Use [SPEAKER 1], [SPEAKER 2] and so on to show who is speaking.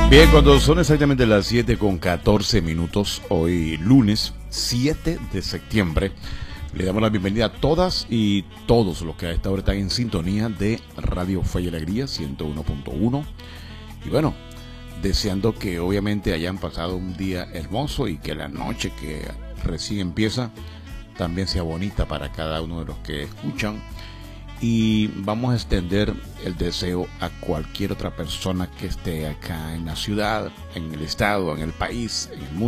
[SPEAKER 1] Bien, cuando son exactamente las 7:14, hoy lunes 7 de septiembre, le damos la bienvenida a todas y todos los que a esta hora están en sintonía de Radio Fe y Alegría 101.1. Y bueno, deseando que obviamente hayan pasado un día hermoso y que la noche que recién empieza también sea bonita para cada uno de los que escuchan. Y vamos a extender el deseo a cualquier otra persona que esté acá en la ciudad, en el estado, en el país, en el mundo.